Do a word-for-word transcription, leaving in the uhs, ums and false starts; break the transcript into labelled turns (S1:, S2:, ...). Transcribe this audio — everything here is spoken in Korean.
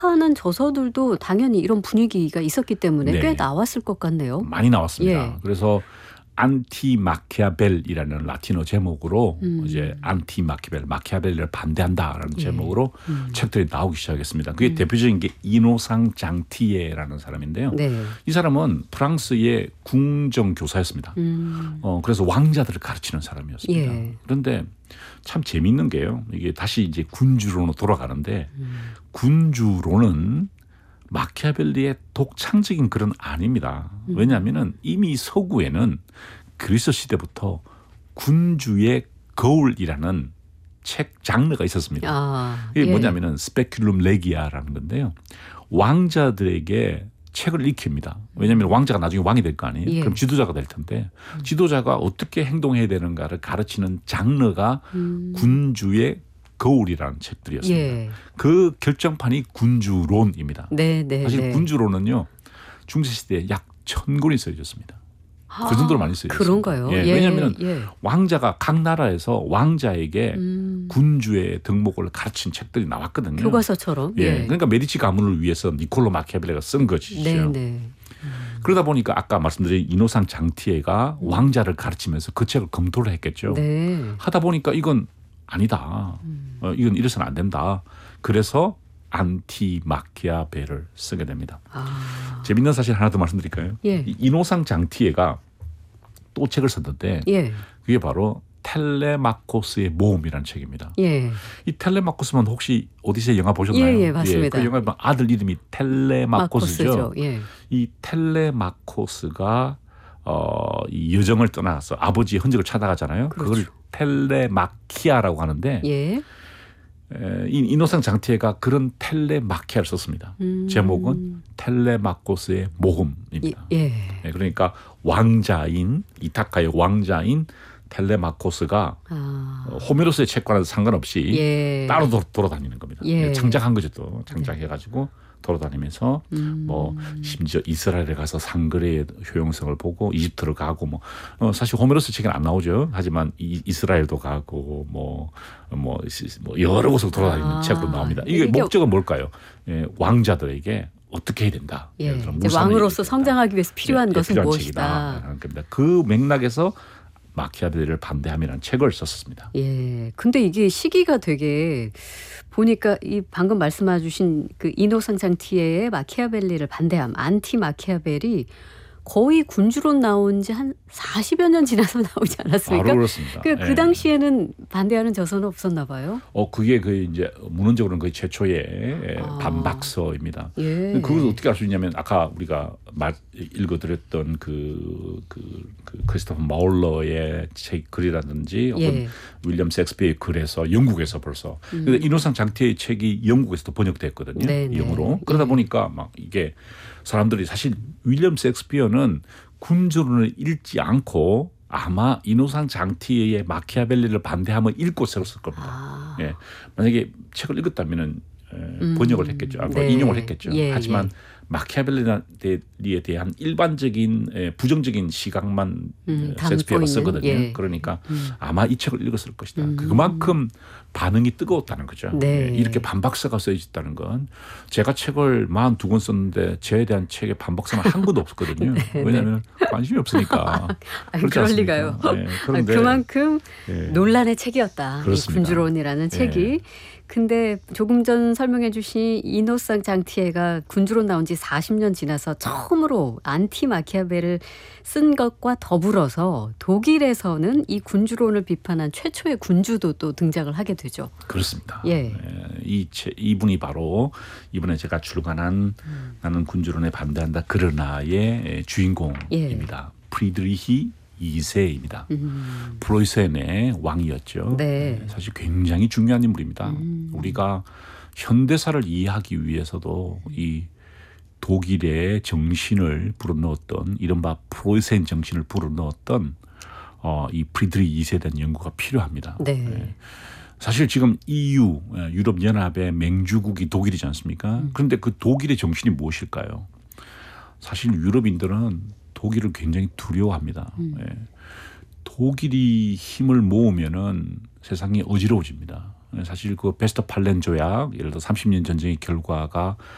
S1: 하는 저서들도 당연히 이런 분위기가 있었기 때문에 꽤
S2: 네.
S1: 나왔을 것 같네요.
S2: 많이 나왔습니다.
S1: 예.
S2: 그래서 안티 마키아벨이라는 라틴어 제목으로
S1: 음.
S2: 이제 안티 마키아벨, 마키아벨리를 반대한다라는
S1: 예.
S2: 제목으로
S1: 음.
S2: 책들이 나오기 시작했습니다. 그게
S1: 음.
S2: 대표적인 게 이노상 장티에라는 사람인데요.
S1: 네.
S2: 이 사람은 프랑스의 궁정 교사였습니다.
S1: 음.
S2: 어, 그래서 왕자들을 가르치는 사람이었습니다.
S1: 예.
S2: 그런데 참 재미있는 게요. 이게 다시 이제 군주론으로 돌아가는데
S1: 음.
S2: 군주론은 마키아벨리의 독창적인 글은 아닙니다.
S1: 음.
S2: 왜냐하면은 이미 서구에는 그리스 시대부터 군주의 거울이라는 책 장르가 있었습니다.
S1: 아,
S2: 이게
S1: 예.
S2: 뭐냐면은 스페큘룸 레기아라는 건데요. 왕자들에게 책을 읽힙니다. 왜냐하면 왕자가 나중에 왕이 될 거 아니에요.
S1: 예.
S2: 그럼 지도자가 될 텐데 지도자가 어떻게 행동해야 되는가를 가르치는 장르가
S1: 음.
S2: 군주의 거울이라는 책들이었습니다.
S1: 예.
S2: 그 결정판이 군주론입니다.
S1: 네, 네,
S2: 사실
S1: 네.
S2: 군주론은요. 중세시대에 약 천 권이 써졌습니다.
S1: 아,
S2: 그 정도로 많이 쓰였어요.
S1: 그런가요?
S2: 예,
S1: 예,
S2: 왜냐하면
S1: 예.
S2: 왕자가 각 나라에서 왕자에게
S1: 음.
S2: 군주의 덕목을 가르친 책들이 나왔거든요.
S1: 교과서처럼.
S2: 예,
S1: 예.
S2: 그러니까 메디치 가문을 위해서 니콜로 마키아벨리가 쓴 것이죠.
S1: 네, 네.
S2: 그러다 보니까 아까 말씀드린 이노상 장티에가 왕자를 가르치면서 그 책을 검토를 했겠죠.
S1: 네.
S2: 하다 보니까 이건 아니다.
S1: 음.
S2: 어, 이건 이래서는 안 된다. 그래서 안티 마키아벨을 쓰게 됩니다.
S1: 아.
S2: 재밌는 사실 하나 더 말씀드릴까요?
S1: 예.
S2: 이 이노상 장티에가 또 책을 썼는데
S1: 예.
S2: 그게 바로 텔레마코스의 모험이라는 책입니다.
S1: 예.
S2: 이 텔레마코스만 혹시 오디세이 영화 보셨나요?
S1: 예, 예, 맞습니다.
S2: 그 영화 아들 이름이 텔레마코스죠.
S1: 마코스죠. 예.
S2: 이 텔레마코스가 어, 이 여정을 떠나서 아버지의 흔적을 찾아가잖아요.
S1: 그렇죠.
S2: 그걸 텔레마키아라고 하는데
S1: 예.
S2: 에, 이 이노상 장티에가 그런 텔레마키아를 썼습니다.
S1: 음.
S2: 제목은 텔레마코스의 모험입니다.
S1: 예. 예.
S2: 네, 그러니까 왕자인 이타카의 왕자인 텔레마코스가
S1: 아.
S2: 어, 호메로스의 책과는 상관없이
S1: 예.
S2: 따로 도, 돌아다니는 겁니다.
S1: 예.
S2: 창작한 거죠. 또 창작해가지고 돌아다니면서
S1: 음.
S2: 뭐 심지어 이스라엘에 가서 상거래의 효용성을 보고 이집트를 가고 뭐 어, 사실 호메로스 책은 안 나오죠. 하지만 이, 이스라엘도 가고 뭐뭐 뭐, 뭐 여러 곳을 돌아다니는
S1: 아.
S2: 책으로 나옵니다. 이게
S1: 이게
S2: 목적은 뭘까요? 예, 왕자들에게 어떻게 해야 된다.
S1: 예.
S2: 예를 들어
S1: 이제
S2: 무산을
S1: 왕으로서
S2: 이뤄야 된다.
S1: 성장하기 위해서 필요한
S2: 예,
S1: 것은
S2: 필요한
S1: 무엇이다.
S2: 책이다. 겁니다. 그 맥락에서 마키아벨리를 반대함이라는 책을 썼습니다.
S1: 예. 근데 이게 시기가 되게 보니까 이 방금 말씀해 주신 그 이노상 장티에의 마키아벨리를 반대함, 안티 마키아벨이 거의 군주론 나온 지 한 사십여 년 지나서 나오지 않았습니까?
S2: 바로 그렇습니다.
S1: 그, 그
S2: 예.
S1: 당시에는 반대하는 저서는 없었나 봐요.
S2: 어 그게 그 이제 문헌적으로는 거의 최초의
S1: 아.
S2: 반박서입니다.
S1: 예.
S2: 그걸 어떻게 알 수 있냐면 아까 우리가 말 읽어드렸던 그, 그, 그 크리스토퍼 마울러의 책 글이라든지 혹은
S1: 예.
S2: 윌리엄 섹스피어의 글에서 영국에서 벌써
S1: 음.
S2: 근데 이노상 장티의 책이 영국에서도 번역됐거든요.
S1: 네네.
S2: 영어로. 그러다
S1: 예.
S2: 보니까 막 이게 사람들이 사실 윌리엄 섹스피어는 군주론을 읽지 않고 아마 이노상 장티의 마키아벨리를 반대하면 읽고 썼을 겁니다.
S1: 아.
S2: 예. 만약에 책을 읽었다면은 에,
S1: 음.
S2: 번역을 했겠죠. 아, 뭐
S1: 네.
S2: 인용을 했겠죠.
S1: 예,
S2: 하지만
S1: 예.
S2: 마키아벨리에 대한 일반적인 에, 부정적인 시각만
S1: 음,
S2: 에,
S1: 담고
S2: 섹스피어가
S1: 있는,
S2: 쓰거든요.
S1: 예.
S2: 그러니까
S1: 음.
S2: 아마 이 책을 읽었을 것이다.
S1: 음.
S2: 그만큼 반응이 뜨거웠다는 거죠.
S1: 네.
S2: 예, 이렇게 반박서가 쓰여졌다는 건 제가 책을 사십이 권 썼는데 저에 대한 책에 반박서는 한 권도 없었거든요.
S1: 네,
S2: 왜냐하면 관심이 없으니까.
S1: 아니,
S2: 그렇지
S1: 그럴
S2: 않습니까?
S1: 리가요.
S2: 예,
S1: 아,
S2: 그런데
S1: 그만큼
S2: 예.
S1: 논란의 책이었다. 이
S2: 그렇습니다.
S1: 군주론이라는 책이.
S2: 예.
S1: 근데 조금 전 설명해 주신 이노상 장티에가 군주론 나온 지 사십 년 지나서 처음으로 안티 마키아벨을 쓴 것과 더불어서 독일에서는 이 군주론을 비판한 최초의 군주도 또 등장을 하게 되죠.
S2: 그렇습니다.
S1: 예.
S2: 예, 이 체, 이분이 바로 이번에 제가 출간한
S1: 음.
S2: 나는 군주론에 반대한다 그러나의 주인공입니다. 프리드리히 이 세입니다.
S1: 음.
S2: 프로이센의 왕이었죠.
S1: 네.
S2: 사실 굉장히 중요한 인물입니다.
S1: 음.
S2: 우리가 현대사를 이해하기 위해서도 이 독일의 정신을 불어넣었던 이른바 프로이센 정신을 불어넣었던 어, 이 프리드리히 이 세에 대한 연구가 필요합니다.
S1: 네.
S2: 예. 사실 지금 이유, 유럽연합의 맹주국이 독일이지 않습니까?
S1: 음.
S2: 그런데 그 독일의 정신이 무엇일까요? 사실 유럽인들은 독일을 굉장히 두려워합니다.
S1: 음.
S2: 예. 독일이 힘을 모으면은 세상이 어지러워집니다. 사실 그 베스터팔렌 조약, 예를 들어 삼십 년 전쟁의 결과가